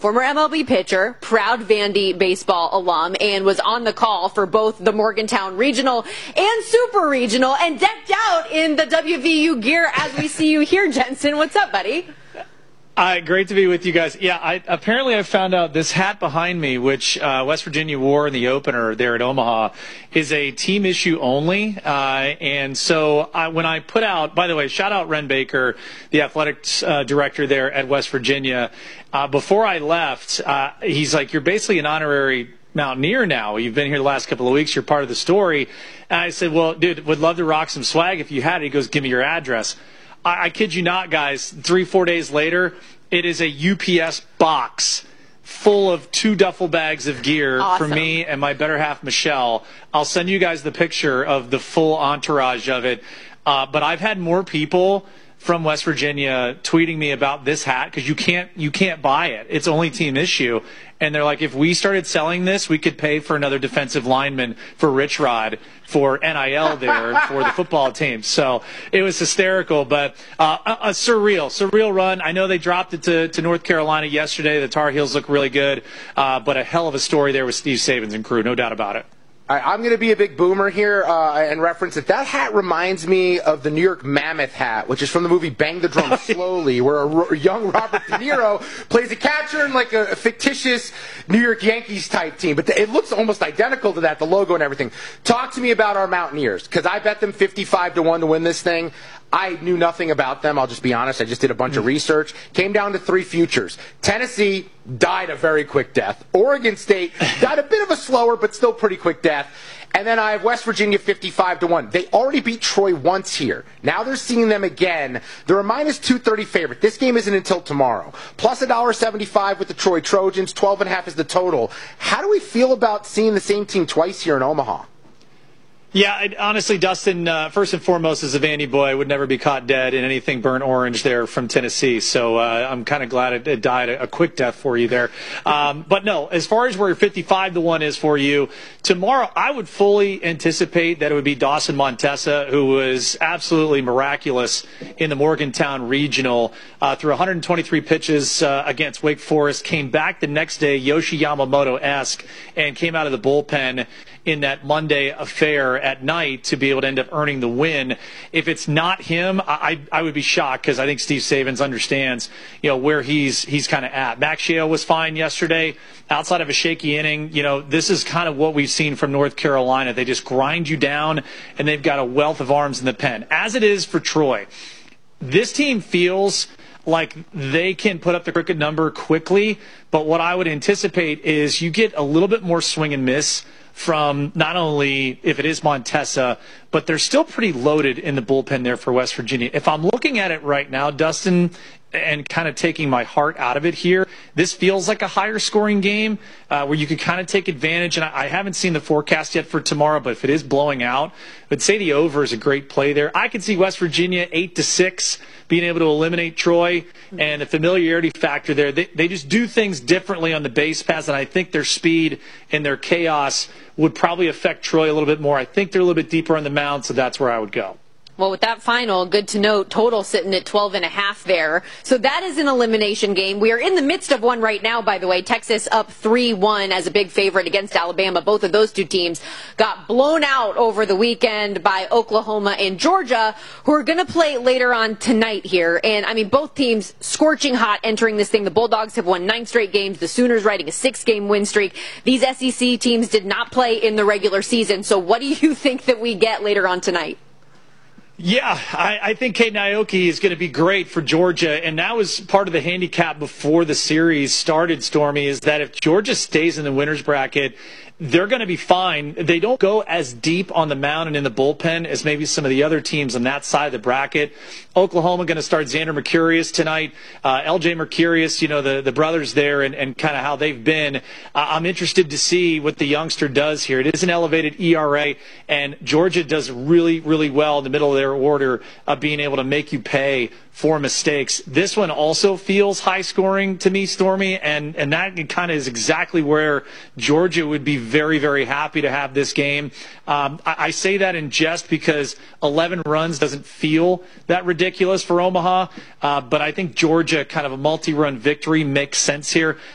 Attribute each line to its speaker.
Speaker 1: former MLB pitcher, proud Vandy baseball alum, and was on the call for both the Morgantown Regional and Super Regional, and decked out in the WVU gear as we see you here, Jensen. What's up, buddy?
Speaker 2: Great to be with you guys. Yeah, apparently I found out this hat behind me, which West Virginia wore in the opener there at Omaha, is a team issue only. And so when I put out, by the way, shout out Ren Baker, the athletics director there at West Virginia. Before I left, he's like, you're basically an honorary Mountaineer now. You've been here the last couple of weeks. You're part of the story. And I said, well, dude, would love to rock some swag if you had it. He goes, give me your address. I kid you not, guys, 3-4 days later, it is a UPS box full of 2 duffel bags of gear for me and my better half, Michelle. I'll send you guys the picture of the full entourage of it. But I've had more people from West Virginia tweeting me about this hat because you can't buy it. It's only team issue. And they're like, if we started selling this, we could pay for another defensive lineman for Rich Rod for NIL there for the football team. So it was hysterical, but a surreal run. I know they dropped it to North Carolina yesterday. The Tar Heels look really good, but a hell of a story there with Steve Sabins and crew, no doubt about it.
Speaker 3: All right, I'm going to be a big boomer here and reference it. That hat reminds me of the New York Mammoth hat, which is from the movie Bang the Drum Slowly, where a young Robert De Niro plays a catcher in like a fictitious New York Yankees type team. But it looks almost identical to that, the logo and everything. Talk to me about our Mountaineers, because I bet them 55-1 to win this thing. I knew nothing about them, I'll just be honest. I just did a bunch of research. Came down to 3 futures. Tennessee died a very quick death. Oregon State died a bit of a slower, but still pretty quick death. And then I have West Virginia 55-1. They already beat Troy once here. Now they're seeing them again. They're a minus 230 favorite. This game isn't until tomorrow. Plus $1.75 with the Troy Trojans. 12.5 is the total. How do we feel about seeing the same team twice here in Omaha?
Speaker 2: Yeah, honestly, Dustin, first and foremost, as a Vandy boy, I would never be caught dead in anything burnt orange there from Tennessee. So I'm kind of glad it died a quick death for you there. But no, as far as where 55-1 is for you, tomorrow I would fully anticipate that it would be Dawson Montesa, who was absolutely miraculous in the Morgantown Regional through 123 pitches against Wake Forest, came back the next day, Yoshi Yamamoto-esque, and came out of the bullpen in that Monday affair at night to be able to end up earning the win. If it's not him, I would be shocked because I think Steve Sabins understands, where he's kind of at. Max Shale was fine yesterday. Outside of a shaky inning, this is kind of what we've seen from North Carolina. They just grind you down, and they've got a wealth of arms in the pen. As it is for Troy, this team feels like they can put up the crooked number quickly, but what I would anticipate is you get a little bit more swing and miss from not only if it is Montesa, but they're still pretty loaded in the bullpen there for West Virginia. If I'm looking at it right now, Dustin, and kind of taking my heart out of it here, this feels like a higher scoring game where you could kind of take advantage. And I haven't seen the forecast yet for tomorrow, but if it is blowing out, I'd say the over is a great play there. I could see West Virginia 8-6 being able to eliminate Troy, and the familiarity factor there. They just do things differently on the base paths, and I think their speed and their chaos would probably affect Troy a little bit more. I think they're a little bit deeper on the mound, so that's where I would go.
Speaker 1: Well, with that final, good to note, total sitting at 12.5 there. So that is an elimination game. We are in the midst of one right now, by the way. Texas up 3-1 as a big favorite against Alabama. Both of those two teams got blown out over the weekend by Oklahoma and Georgia, who are going to play later on tonight here. And, both teams scorching hot entering this thing. The Bulldogs have won 9 straight games. The Sooners riding a 6-game win streak. These SEC teams did not play in the regular season. So what do you think that we get later on tonight?
Speaker 2: Yeah, I think Caden Aoki is going to be great for Georgia, and that was part of the handicap before the series started, Stormy, is that if Georgia stays in the winner's bracket, they're going to be fine. They don't go as deep on the mound and in the bullpen as maybe some of the other teams on that side of the bracket. Oklahoma going to start Xander Mercurius tonight. LJ Mercurius, the brothers there and kind of how they've been. I'm interested to see what the youngster does here. It is an elevated ERA, and Georgia does really, really well in the middle of their order of being able to make you pay for mistakes. This one also feels high scoring to me, Stormy, and that kind of is exactly where Georgia would be very, very happy to have this game. I say that in jest because 11 runs doesn't feel that ridiculous for Omaha, but I think Georgia, kind of a multi-run victory, makes sense here.